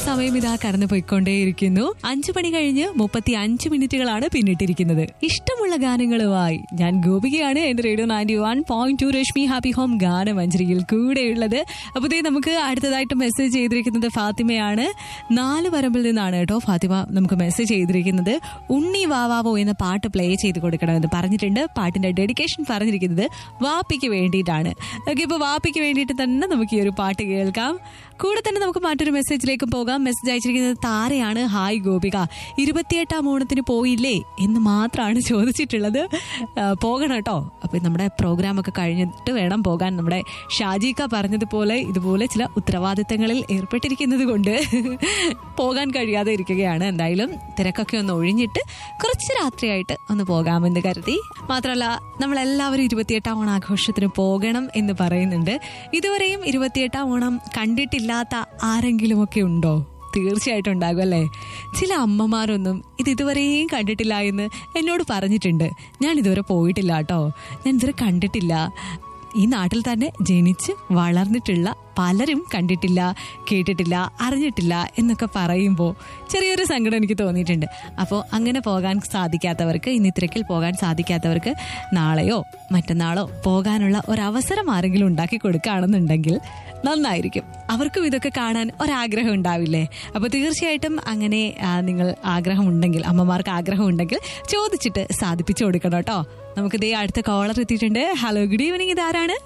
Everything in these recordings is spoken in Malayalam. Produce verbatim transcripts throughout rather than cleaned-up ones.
സമയം ഇതാ കടന്നു പോയിക്കൊണ്ടേയിരിക്കുന്നു. അഞ്ചു മണി കഴിഞ്ഞ് മുപ്പത്തി അഞ്ച് മിനിറ്റുകളാണ് പിന്നിട്ടിരിക്കുന്നത്. ഇഷ്ടമുള്ള ഗാനങ്ങളുമായി ഞാൻ ഗോപികയാണ്. എന്റെ radio ninety one point two Rashmi happy home ഗാനമഞ്ജരിയിൽ കൂടെയുള്ളത്. അപ്പൊ ഇതേ നമുക്ക് അടുത്തതായിട്ട് മെസ്സേജ് ചെയ്തിരിക്കുന്നത് ഫാത്തിമയാണ്. നാല് വരമ്പിൽ നിന്നാണ് കേട്ടോ ഫാത്തിമ നമുക്ക് മെസ്സേജ് ചെയ്തിരിക്കുന്നത്. ഉണ്ണി വാവാവോ എന്ന പാട്ട് പ്ലേ ചെയ്ത് കൊടുക്കണമെന്ന് പറഞ്ഞിട്ടുണ്ട്. പാട്ടിന്റെ ഡെഡിക്കേഷൻ പറഞ്ഞിരിക്കുന്നത് വാപ്പിക്ക് വേണ്ടിയിട്ടാണ്. ഓക്കെ, ഇപ്പൊ വാപ്പിക്ക് വേണ്ടിയിട്ട് തന്നെ നമുക്ക് ഈ ഒരു പാട്ട് കേൾക്കാം. കൂടെ തന്നെ നമുക്ക് മറ്റൊരു മെസ്സേജിലേക്ക് പോകാം. മെസ്സേജ് അയച്ചിരിക്കുന്നത് താരയാണ്. ഹായ് ഗോപിക, ഇരുപത്തിയെട്ടാം ഓണത്തിന് പോയില്ലേ എന്ന് മാത്രമാണ് ചോദിച്ചിട്ടുള്ളത്. പോകണം കേട്ടോ. അപ്പൊ നമ്മുടെ പ്രോഗ്രാം ഒക്കെ കഴിഞ്ഞിട്ട് വേണം പോകാൻ. നമ്മുടെ ഷാജിക്ക പറഞ്ഞതുപോലെ ഇതുപോലെ ചില ഉത്തരവാദിത്തങ്ങളിൽ ഏർപ്പെട്ടിരിക്കുന്നത് കൊണ്ട് പോകാൻ കഴിയാതെ ഇരിക്കുകയാണ്. എന്തായാലും തിരക്കൊക്കെ ഒന്ന് ഒഴിഞ്ഞിട്ട് കുറച്ച് രാത്രിയായിട്ട് ഒന്ന് പോകാമെന്ന് കരുതി. മാത്രമല്ല നമ്മളെല്ലാവരും ഇരുപത്തിയെട്ടാം ഓണാഘോഷത്തിന് പോകണം എന്ന് പറയുന്നുണ്ട്. ഇതുവരെയും ഇരുപത്തിയെട്ടാം ഓണം കണ്ടിട്ടില്ലാത്ത ആരെങ്കിലും ഒക്കെ ഉണ്ടോ? തീർച്ചയായിട്ടും ഉണ്ടാകും അല്ലേ? ചില അമ്മമാരൊന്നും ഇത് ഇതുവരെയും കണ്ടിട്ടില്ല എന്ന് എന്നോട് പറഞ്ഞിട്ടുണ്ട്. ഞാൻ ഇതുവരെ പോയിട്ടില്ല കേട്ടോ, ഞാൻ ഇതുവരെ കണ്ടിട്ടില്ല. ഈ നാട്ടിൽ തന്നെ ജനിച്ച് വളർന്നിട്ടുള്ള പലരും കണ്ടിട്ടില്ല, കേട്ടിട്ടില്ല, അറിഞ്ഞിട്ടില്ല എന്നൊക്കെ പറയുമ്പോൾ ചെറിയൊരു സങ്കടം എനിക്ക് തോന്നിയിട്ടുണ്ട്. അപ്പോൾ അങ്ങനെ പോകാൻ സാധിക്കാത്തവർക്ക്, ഇനി തിരക്കിൽ പോകാൻ സാധിക്കാത്തവർക്ക് നാളെയോ മറ്റന്നാളോ പോകാനുള്ള ഒരവസരം ആരെങ്കിലും ഉണ്ടാക്കി കൊടുക്കുകയാണെന്നുണ്ടെങ്കിൽ നന്നായിരിക്കും. അവർക്കും ഇതൊക്കെ കാണാൻ ഒരാഗ്രഹം ഉണ്ടാവില്ലേ? അപ്പോൾ തീർച്ചയായിട്ടും അങ്ങനെ നിങ്ങൾ ആഗ്രഹമുണ്ടെങ്കിൽ, അമ്മമാർക്ക് ആഗ്രഹമുണ്ടെങ്കിൽ ചോദിച്ചിട്ട് സാധിപ്പിച്ചു കൊടുക്കണം കേട്ടോ. നമുക്ക് ഇതേ അടുത്ത കോളർ എത്തിയിട്ടുണ്ട്. Hello, good evening. ഇതാരാണ്?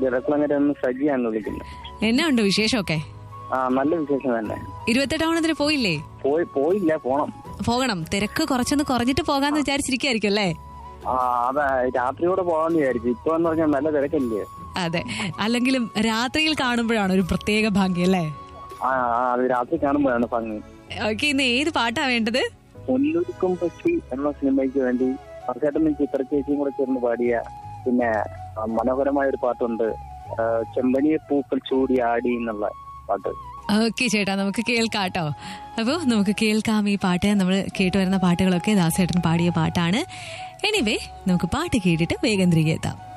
സജിയാണ് വിളിക്കുന്നത്. എന്നാ ഉണ്ട് വിശേഷമൊക്കെ? നല്ല വിശേഷം തന്നെ. ഇരുപത്തെട്ടാം ഓണത്തിന് പോയില്ലേ? പോയില്ല, പോണം. പോകണം. തിരക്ക് കുറച്ചൊന്ന് കുറഞ്ഞിട്ട് പോകാന്ന് വിചാരിച്ചിരിക്കും അല്ലേ? അതെ, രാത്രിയോടെ പോകാന്ന് വിചാരിച്ചു. ഇപ്പൊ എന്ന് പറഞ്ഞാൽ നല്ല തിരക്കല്ലേ? അതെ, അല്ലെങ്കിലും രാത്രിയിൽ കാണുമ്പോഴാണ് ഒരു പ്രത്യേക ഭംഗി അല്ലേ? രാത്രി കാണുമ്പോഴാണ് ഭംഗി. ഓക്കെ, ഇന്ന് ഏത് പാട്ടാ വേണ്ടത്? പൊന്നൊരുക്കും പക്ഷി എന്ന സിനിമയ്ക്ക് വേണ്ടി തീർച്ചയായിട്ടും ചിത്ര ചേച്ചിയും കൂടെ ചേർന്ന് പാടിയ പിന്നെ മനോഹരമായ ഒരു പാട്ടുണ്ട്, ചെമ്പനിയെ പൂക്കൾ ചൂടി ആടി എന്നുള്ള പാട്ട്. ഓക്കെ ചേട്ടാ, നമുക്ക് കേൾക്കാം കേട്ടോ. അപ്പോൾ നമുക്ക് കേൾക്കാം ഈ പാട്ട്. നമ്മൾ കേട്ടുവരുന്ന പാട്ടുകളൊക്കെ ദാസേട്ടൻ പാടിയ പാട്ടാണ്. എനിവേ, നമുക്ക് പാട്ട് കേട്ടിട്ട് വേഗം തിരികെ എത്താം.